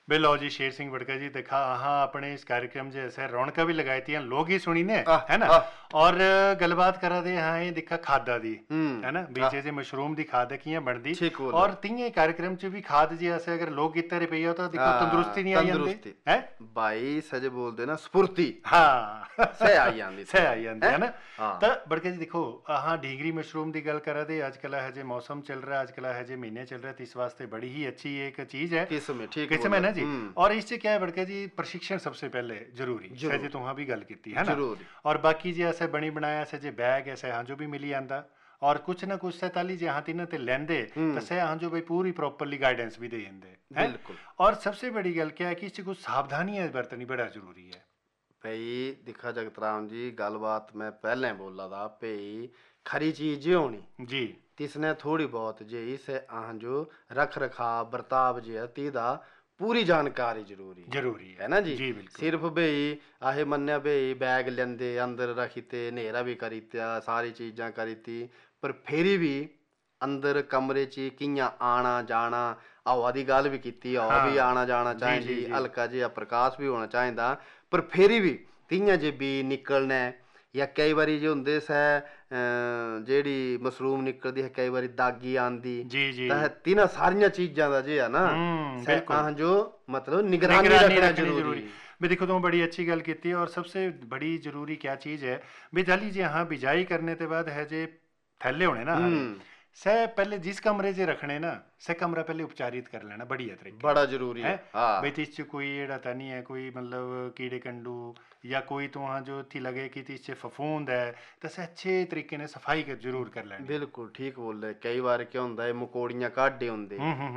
बे लो जी शेर सिंह वड़का जी देखा हाँ अपने इस कार्यक्रम जैसे रौनक भी लगाई थी लोग ही सुनी ने है ना और गलबात करा दे हाँ ये दिखा खादा दी है ना बीचे से मशरूम दी खाद कियां बनदी और तिये कार्यक्रम च भी खाद जी ऐसे अगर लोग गीता रुपया तो देखो तंदुरुस्ती नहीं आई जाती है भाई सज बोलते ना स्फूर्ति हाँ सह आई जाती है ना तो बड़के जी देखो हाँ ढींगरी मशरूम की गल करा दे आजकल है जे मौसम चल रहा है आजकल है जे महीने चल रहा है इस वास्ते बड़ी ही अच्छी एक चीज है किस्म है ना जी और इससे क्या है बड़के जी प्रशिक्षण सबसे पहले जरूरी है जी तुहां भी गल की है ना और बाकी जी ऐसे बनी बनाया ऐसे जे बैग ऐसे हाँ जो भी मिली आंदा और कुछ ना कुछ सैताली जे हाँ तीन ते लेंदे तो सह हाँ जो भाई पूरी प्रॉपरली गाइडेंस भी दे देंदे बिल्कुल और सबसे बड़ी गल क्या है कि इससे कुछ सावधानियां बरतनी बड़ा जरूरी है भाई दिखा जगत राम जी गलबात मैं पहले बोला था भाई खरी चीज होनी जी तिसने थोड़ी बहुत जे इसे आह जो रख रखाव बर्ताव जे है तीदा पूरी जानकारी जरूरी है ना जी सिर्फ बई आहे मन्या बई बैग लेंदे अंदर रखीते नेरा भी करीत्या सारी चीज़ां करीती पर फिर भी अंदर कमरे च कियां आना जाना हवा की गल भी की हवा भी आना जाना चाहिए हल्का जिहा प्रकाश भी होना चाहिए पर फिर भी तियां जे बी निकलना या कई बारी जो होंदे सै जेह्ड़ी मशरूम निकलदी है कई बारी दागी आंदी तिन्हां सारियां चीज़ां दा जे है ना सह जो मतलब निगरानी रखना जरूरी भी देखो तुम बड़ी अच्छी गल की और सबसे बड़ी जरूरी क्या चीज़ है भी जाली जी हाँ बिजाई करने के बाद है जे थैले होने ना सह पहले जिस कमरे से रखने ना सह कमरा पहले उपचारित कर लेना बढ़िया तरीके बड़ा जरूरी है भाई तीस कोई एड़ा तो नहीं है कोई मतलब कीड़े कंडू या कोई तो वहाँ जो थी लगे कि तीस फफूंद है तो सह अच्छे तरीके ने सफाई कर जरूर कर लेना बिल्कुल ठीक बोल रहे कई बार क्या होंदा है मकोड़ियां काढ़े होंदे